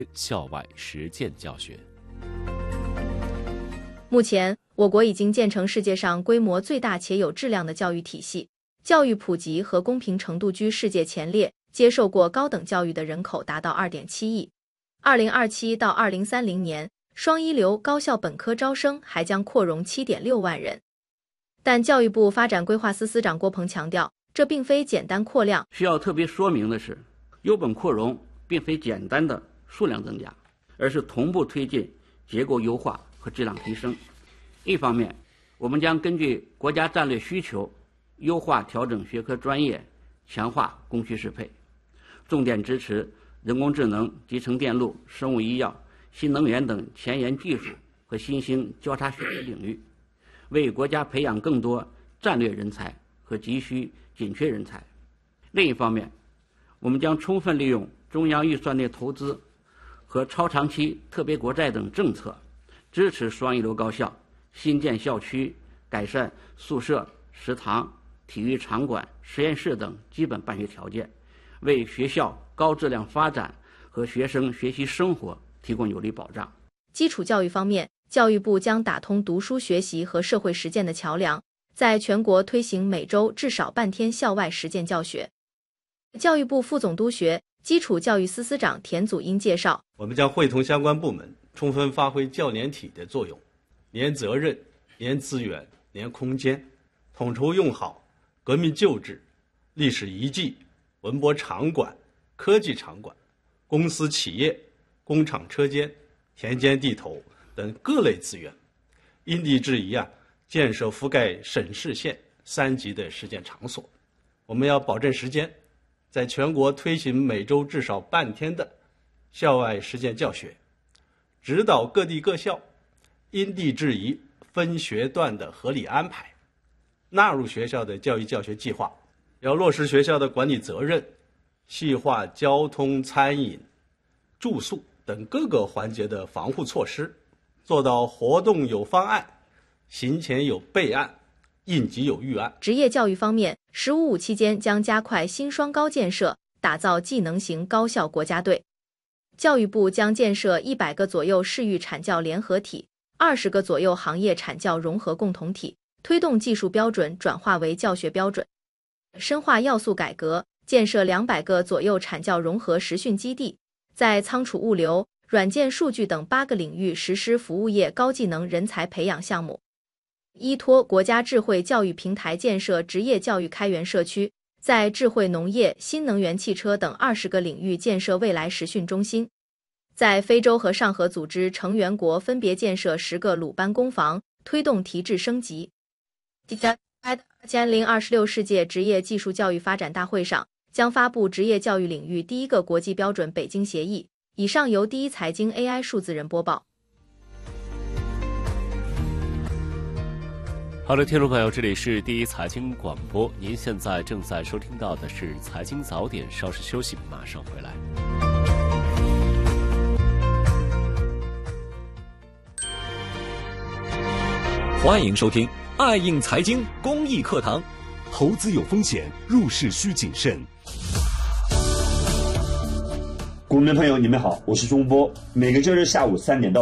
校外实践教学。 目前，我国已经建成世界上规模最大且有质量的教育体系，教育普及和公平程度居世界前列，接受过高等教育的人口达到 2.7 亿。2027到2030年，双一流高校本科招生还将扩容 7.6 万人。但教育部发展规划司司长郭鹏强调，这并非简单扩量。 需要特别说明的是，优本扩容并非简单的数量增加，而是同步推进结构优化和质量提升。一方面，我们将根据国家战略需求，优化调整学科专业，强化供需适配，重点支持人工智能、集成电路、生物医药、新能源等前沿技术和新兴交叉学科领域，为国家培养更多战略人才和急需紧缺人才。另一方面，我们将充分利用中央预算内投资和超长期特别国债等政策，支持双一流高校新建校区、改善宿舍、食堂、体育场馆、实验室等基本办学条件，为学校高质量发展和学生学习生活提供有力保障。 基础教育方面，教育部将打通读书学习和社会实践的桥梁，在全国推行每周至少半天校外实践教学。教育部副总督学、基础教育司司长田祖英介绍， 我们将会同相关部门，充分发挥教联体的作用，联责任、联资源、联空间，统筹用好革命旧址、历史遗迹、文博场馆、科技场馆、公司企业、工厂车间、田间地头等各类资源，因地制宜建设覆盖省市县3级的实践场所。我们要保证时间，在全国推行每周至少半天的校外实践教学，指导各地各校因地制宜分学段的合理安排，纳入学校的教育教学计划。要落实学校的管理责任，细化交通、餐饮、住宿等各个环节的防护措施，做到活动有方案，行前有备案，应急有预案。 职业教育方面，“15+5”期间将加快新双高建设，打造技能型高校国家队。教育部将建设100个左右市域产教联合体，20个左右行业产教融合共同体，推动技术标准转化为教学标准。深化要素改革，建设200个左右产教融合实训基地，在仓储物流、软件数据等8个领域实施服务业高技能人才培养项目。依托国家智慧教育平台建设职业教育开源社区，在智慧农业、新能源汽车等20个领域建设未来实训中心。在非洲和上合组织成员国分别建设10个鲁班工房，推动提质升级。2026世界职业技术教育发展大会上将发布职业教育领域第1个国际标准北京协议。以上由第一财经 AI 数字人播报。 好的，听众朋友，这里是第一财经广播，您现在正在收听到的是财经早点，稍事休息，马上回来。 欢迎收听爱应财经公益课堂。 投资有风险，入市需谨慎。 股民朋友，你们好，我是钟波。每个周日下午3点到